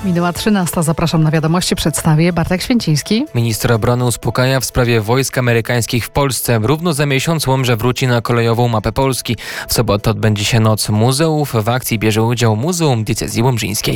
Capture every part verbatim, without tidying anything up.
Minęła trzynasta. Zapraszam na wiadomości. Przedstawię Bartek Święciński. Minister obrony uspokaja w sprawie wojsk amerykańskich w Polsce. Równo za miesiąc Łomża wróci na kolejową mapę Polski. W sobotę odbędzie się Noc Muzeów. W akcji bierze udział Muzeum Diecezji Łomżyńskiej.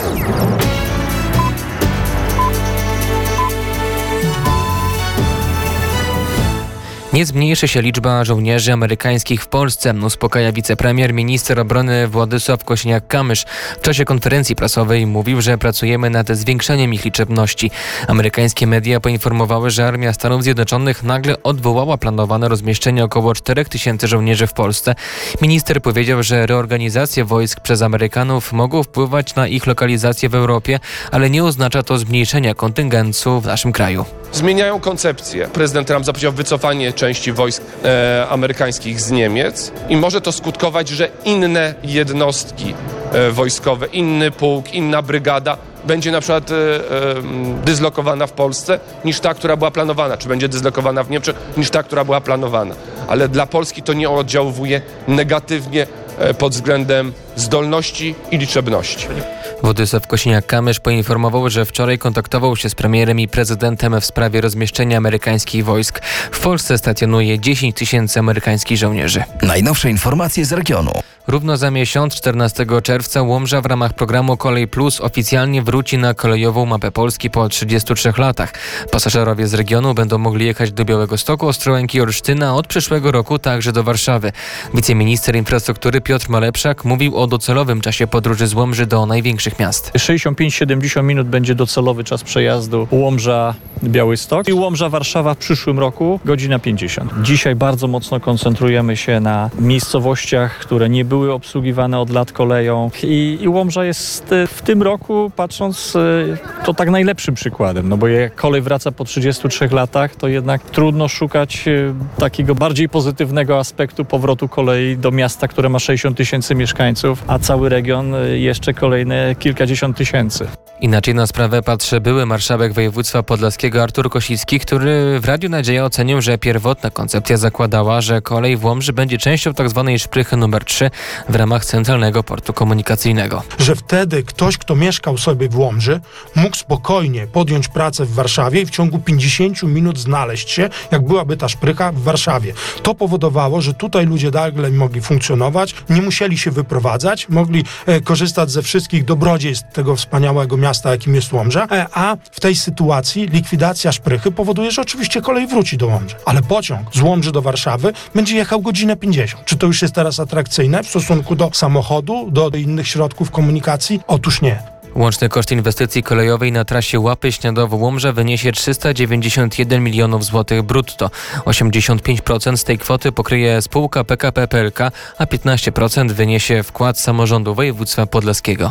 Nie zmniejszy się liczba żołnierzy amerykańskich w Polsce, uspokaja wicepremier, minister obrony Władysław Kosiniak-Kamysz. W czasie konferencji prasowej mówił, że pracujemy nad zwiększeniem ich liczebności. Amerykańskie media poinformowały, że Armia Stanów Zjednoczonych nagle odwołała planowane rozmieszczenie około czterech tysięcy żołnierzy w Polsce. Minister powiedział, że reorganizacje wojsk przez Amerykanów mogą wpływać na ich lokalizację w Europie, ale nie oznacza to zmniejszenia kontyngentu w naszym kraju. Zmieniają koncepcję. Prezydent Trump zapowiedział wycofanie części wojsk e, amerykańskich z Niemiec i może to skutkować, że inne jednostki e, wojskowe, inny pułk, inna brygada będzie na przykład e, e, dyslokowana w Polsce niż ta, która była planowana, czy będzie dyslokowana w Niemczech niż ta, która była planowana. Ale dla Polski to nie oddziałuje negatywnie e, pod względem zdolności i liczebności. Władysław Kosiniak-Kamysz poinformował, że wczoraj kontaktował się z premierem i prezydentem w sprawie rozmieszczenia amerykańskich wojsk. W Polsce stacjonuje dziesięć tysięcy amerykańskich żołnierzy. Najnowsze informacje z regionu. Równo za miesiąc, czternastego czerwca, Łomża w ramach programu Kolej Plus oficjalnie wróci na kolejową mapę Polski po trzydziestu trzech latach. Pasażerowie z regionu będą mogli jechać do Białegostoku, Ostrołęki i Olsztyna, a od przyszłego roku także do Warszawy. Wiceminister infrastruktury Piotr Malepszak mówił o docelowym czasie podróży z Łomży do największych miast. sześćdziesiąt pięć do siedemdziesięciu minut będzie docelowy czas przejazdu Łomża-Białystok i Łomża-Warszawa w przyszłym roku godzina pięćdziesiąt. Dzisiaj bardzo mocno koncentrujemy się na miejscowościach, które nie były obsługiwane od lat koleją i, i Łomża jest w tym roku, patrząc, to tak najlepszym przykładem, no bo jak kolej wraca po trzydziestu trzech latach, to jednak trudno szukać takiego bardziej pozytywnego aspektu powrotu kolei do miasta, które ma sześćdziesiąt tysięcy mieszkańców, a cały region jeszcze kolejne kilkadziesiąt tysięcy. Inaczej na sprawę patrzy były marszałek województwa podlaskiego Artur Kosicki, który w Radiu Nadzieja ocenił, że pierwotna koncepcja zakładała, że kolej w Łomży będzie częścią tzw. szprychy numer trzy w ramach Centralnego Portu Komunikacyjnego. Że wtedy ktoś, kto mieszkał sobie w Łomży, mógł spokojnie podjąć pracę w Warszawie i w ciągu pięćdziesięciu minut znaleźć się, jak byłaby ta szprycha w Warszawie. To powodowało, że tutaj ludzie dalej mogli funkcjonować, nie musieli się wyprowadzać, mogli e, korzystać ze wszystkich dobrodziejstw tego wspaniałego miasta, jakim jest Łomża, e, a w tej sytuacji likwidacja szprychy powoduje, że oczywiście kolej wróci do Łomży. Ale pociąg z Łomży do Warszawy będzie jechał godzinę pięćdziesiąt. Czy to już jest teraz atrakcyjne w stosunku do samochodu, do innych środków komunikacji? Otóż nie. Łączny koszt inwestycji kolejowej na trasie Łapy-Śniadowo-Łomża wyniesie trzysta dziewięćdziesiąt jeden milionów złotych brutto. osiemdziesiąt pięć procent z tej kwoty pokryje spółka P K P P L K, a piętnaście procent wyniesie wkład samorządu województwa podlaskiego.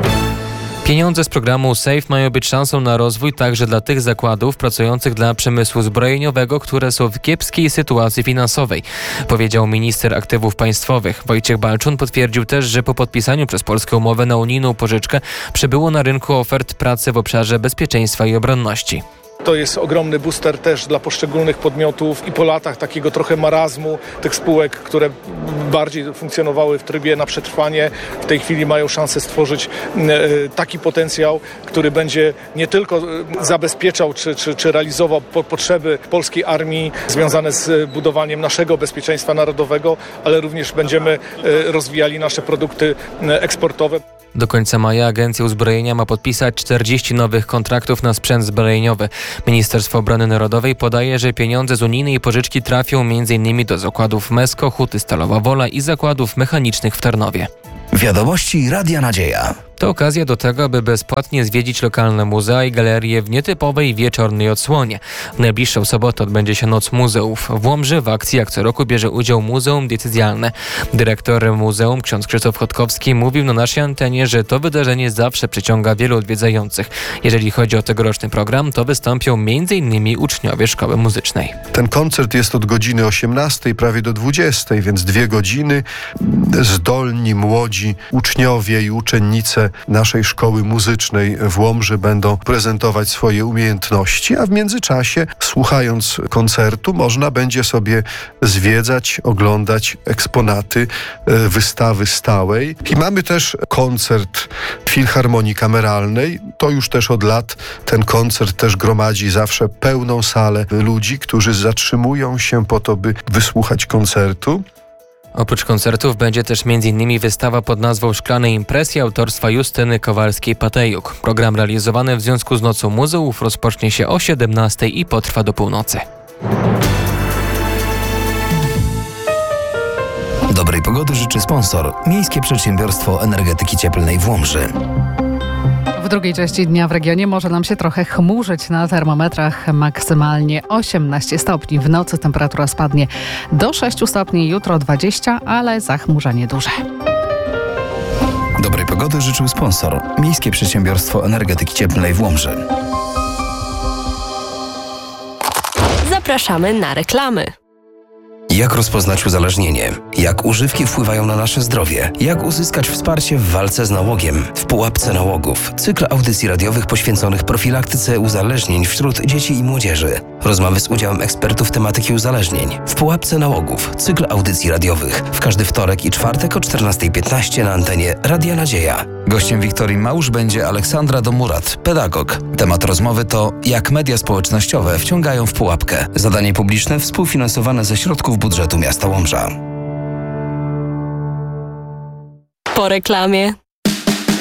Pieniądze z programu SAFE mają być szansą na rozwój także dla tych zakładów pracujących dla przemysłu zbrojeniowego, które są w kiepskiej sytuacji finansowej, powiedział minister aktywów państwowych. Wojciech Balczun potwierdził też, że po podpisaniu przez Polskę umowy na unijną pożyczkę przybyło na rynku ofert pracy w obszarze bezpieczeństwa i obronności. To jest ogromny booster też dla poszczególnych podmiotów i po latach takiego trochę marazmu tych spółek, które bardziej funkcjonowały w trybie na przetrwanie, w tej chwili mają szansę stworzyć taki potencjał, który będzie nie tylko zabezpieczał czy, czy, czy realizował potrzeby polskiej armii związane z budowaniem naszego bezpieczeństwa narodowego, ale również będziemy rozwijali nasze produkty eksportowe. Do końca maja Agencja Uzbrojenia ma podpisać czterdzieści nowych kontraktów na sprzęt zbrojeniowy. Ministerstwo Obrony Narodowej podaje, że pieniądze z unijnej pożyczki trafią między innymi do zakładów Mesko, Huty Stalowa Wola i zakładów mechanicznych w Tarnowie. Wiadomości Radia Nadzieja. To okazja do tego, aby bezpłatnie zwiedzić lokalne muzea i galerie w nietypowej wieczornej odsłonie. W najbliższą sobotę odbędzie się Noc Muzeów. W Łomży w akcji jak co roku bierze udział Muzeum Diecezjalne. Dyrektor muzeum, ksiądz Krzysztof Chodkowski, mówił na naszej antenie, że to wydarzenie zawsze przyciąga wielu odwiedzających. Jeżeli chodzi o tegoroczny program, to wystąpią między innymi uczniowie szkoły muzycznej. Ten koncert jest od godziny osiemnastej prawie do dwudziestej, więc dwie godziny. Zdolni, młodzi uczniowie i uczennice naszej szkoły muzycznej w Łomży będą prezentować swoje umiejętności, a w międzyczasie, słuchając koncertu, można będzie sobie zwiedzać, oglądać eksponaty wystawy stałej. I mamy też koncert Filharmonii Kameralnej. To już też od lat ten koncert też gromadzi zawsze pełną salę ludzi, którzy zatrzymują się po to, by wysłuchać koncertu. Oprócz koncertów będzie też między innymi wystawa pod nazwą Szklane Impresje autorstwa Justyny Kowalskiej-Patejuk. Program realizowany w związku z Nocą Muzeów rozpocznie się o siedemnastej i potrwa do północy. Dobrej pogody życzy sponsor Miejskie Przedsiębiorstwo Energetyki Cieplnej w Łomży. W drugiej części dnia w regionie może nam się trochę chmurzyć. Na termometrach maksymalnie osiemnaście stopni. W nocy temperatura spadnie do sześciu stopni, jutro dwadzieścia, ale zachmurzenie duże. Dobrej pogody życzył sponsor Miejskie Przedsiębiorstwo Energetyki Cieplnej w Łomży. Zapraszamy na reklamy. Jak rozpoznać uzależnienie? Jak używki wpływają na nasze zdrowie? Jak uzyskać wsparcie w walce z nałogiem? W pułapce nałogów. Cykl audycji radiowych poświęconych profilaktyce uzależnień wśród dzieci i młodzieży. Rozmowy z udziałem ekspertów tematyki uzależnień. W pułapce nałogów. Cykl audycji radiowych. W każdy wtorek i czwartek o czternastej piętnaście na antenie Radia Nadzieja. Gościem Wiktorii Małż będzie Aleksandra Domurat, pedagog. Temat rozmowy to jak media społecznościowe wciągają w pułapkę. Zadanie publiczne współfinansowane ze środków budżetu miasta Łomża. Po reklamie.